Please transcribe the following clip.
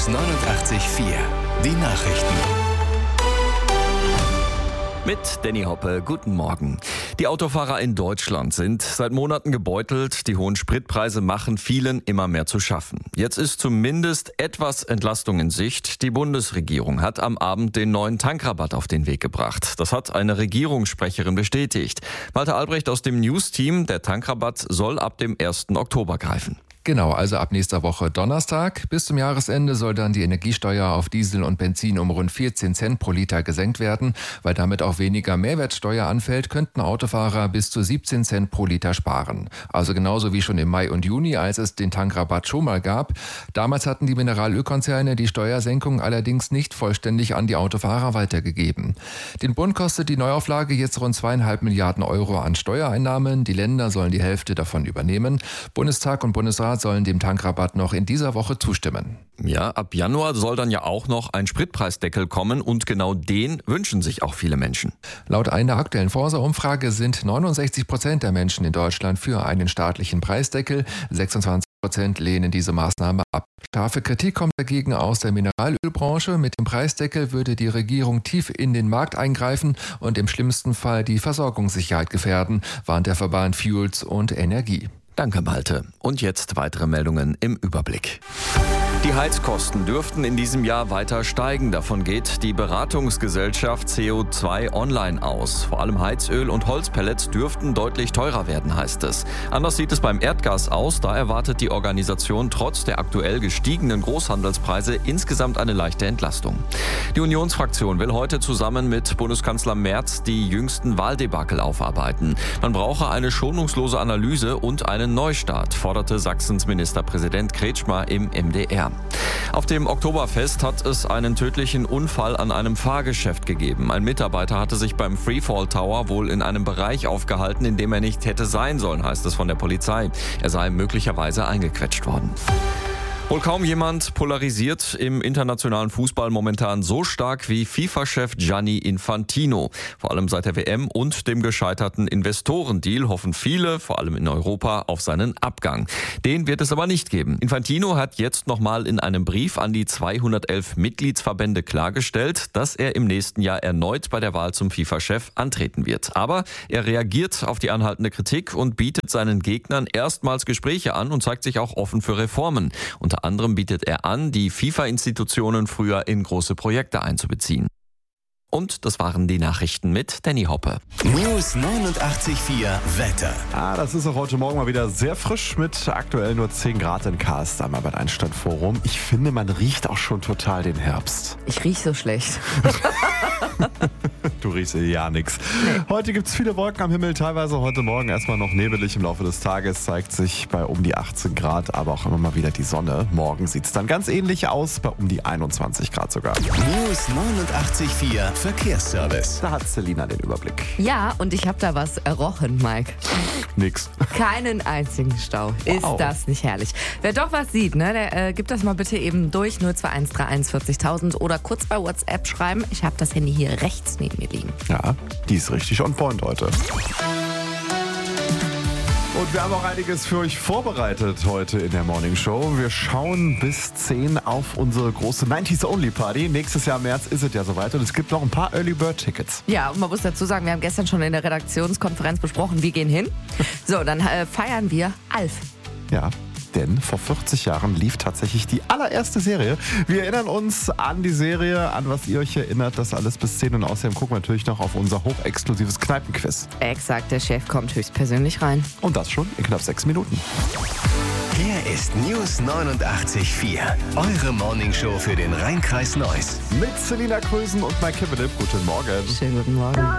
News 89.4 Die Nachrichten. Mit Danny Hoppe, guten Morgen. Die Autofahrer in Deutschland sind seit Monaten gebeutelt. Die hohen Spritpreise machen vielen immer mehr zu schaffen. Jetzt ist zumindest etwas Entlastung in Sicht. Die Bundesregierung hat am Abend den neuen Tankrabatt auf den Weg gebracht. Das hat eine Regierungssprecherin bestätigt. Malte Albrecht aus dem News-Team, der Tankrabatt soll ab dem 1. Oktober greifen. Genau, also ab nächster Woche Donnerstag. Bis zum Jahresende soll dann die Energiesteuer auf Diesel und Benzin um rund 14 Cent pro Liter gesenkt werden. Weil damit auch weniger Mehrwertsteuer anfällt, könnten Autofahrer bis zu 17 Cent pro Liter sparen. Also genauso wie schon im Mai und Juni, als es den Tankrabatt schon mal gab. Damals hatten die Mineralölkonzerne die Steuersenkung allerdings nicht vollständig an die Autofahrer weitergegeben. Den Bund kostet die Neuauflage jetzt rund 2,5 Milliarden Euro an Steuereinnahmen. Die Länder sollen die Hälfte davon übernehmen. Bundestag und Bundesrat sollen dem Tankrabatt noch in dieser Woche zustimmen. Ja, ab Januar soll dann ja auch noch ein Spritpreisdeckel kommen und genau den wünschen sich auch viele Menschen. Laut einer aktuellen Forsa-Umfrage sind 69% der Menschen in Deutschland für einen staatlichen Preisdeckel. 26% lehnen diese Maßnahme ab. Scharfe Kritik kommt dagegen aus der Mineralölbranche. Mit dem Preisdeckel würde die Regierung tief in den Markt eingreifen und im schlimmsten Fall die Versorgungssicherheit gefährden, warnt der Verband Fuels und Energie. Danke, Malte. Und jetzt weitere Meldungen im Überblick. Die Heizkosten dürften in diesem Jahr weiter steigen. Davon geht die Beratungsgesellschaft CO2 Online aus. Vor allem Heizöl und Holzpellets dürften deutlich teurer werden, heißt es. Anders sieht es beim Erdgas aus. Da erwartet die Organisation trotz der aktuell gestiegenen Großhandelspreise insgesamt eine leichte Entlastung. Die Unionsfraktion will heute zusammen mit Bundeskanzler Merz die jüngsten Wahldebakel aufarbeiten. Man brauche eine schonungslose Analyse und einen Neustart, forderte Sachsens Ministerpräsident Kretschmer im MDR. Auf dem Oktoberfest hat es einen tödlichen Unfall an einem Fahrgeschäft gegeben. Ein Mitarbeiter hatte sich beim Freefall Tower wohl in einem Bereich aufgehalten, in dem er nicht hätte sein sollen, heißt es von der Polizei. Er sei möglicherweise eingequetscht worden. Wohl kaum jemand polarisiert im internationalen Fußball momentan so stark wie FIFA-Chef Gianni Infantino. Vor allem seit der WM und dem gescheiterten Investorendeal hoffen viele, vor allem in Europa, auf seinen Abgang. Den wird es aber nicht geben. Infantino hat jetzt nochmal in einem Brief an die 211 Mitgliedsverbände klargestellt, dass er im nächsten Jahr erneut bei der Wahl zum FIFA-Chef antreten wird. Aber er reagiert auf die anhaltende Kritik und bietet seinen Gegnern erstmals Gespräche an und zeigt sich auch offen für Reformen. Unter anderem bietet er an, die FIFA-Institutionen früher in große Projekte einzubeziehen. Und das waren die Nachrichten mit Danny Hoppe. News 89.4 Wetter. Das ist auch heute Morgen mal wieder sehr frisch mit aktuell nur 10 Grad in Kast am Albert-Einstein-Forum. Ich finde, man riecht auch schon total den Herbst. Ich rieche so schlecht. Du riechst ja nix. Nee. Heute gibt es viele Wolken am Himmel, teilweise heute Morgen erstmal noch nebelig. Im Laufe des Tages zeigt sich bei um die 18 Grad, aber auch immer mal wieder die Sonne. Morgen sieht es dann ganz ähnlich aus, bei um die 21 Grad sogar. News 89.4 Verkehrsservice. Da hat Selina den Überblick. Ja, und ich habe da was errochen, Mike. Nix. Keinen einzigen Stau. Ist das nicht herrlich? Wer doch was sieht, ne, der gibt das mal bitte eben durch 02131 40.000 oder kurz bei WhatsApp schreiben. Ich habe das Handy hier rechts neben mir liegen. Ja, die ist richtig on point heute. Und wir haben auch einiges für euch vorbereitet heute in der Morning Show. Wir schauen bis 10 auf unsere große 90s Only Party. Nächstes Jahr im März ist es ja soweit und es gibt noch ein paar Early Bird Tickets. Ja, und man muss dazu sagen, wir haben gestern schon in der Redaktionskonferenz besprochen, wir gehen hin. So, dann feiern wir Alf. Ja. Denn vor 40 Jahren lief tatsächlich die allererste Serie. Wir erinnern uns an die Serie, an was ihr euch erinnert, das alles bis 10. Und außerdem gucken wir natürlich noch auf unser hochexklusives Kneipenquiz. Exakt, der Chef kommt höchstpersönlich rein. Und das schon in knapp 6 Minuten. Hier ist News 89.4, eure Morningshow für den Rhein-Kreis Neuss. Mit Selina Krösen und Mike Kibbedepp. Guten Morgen. Schönen guten Morgen.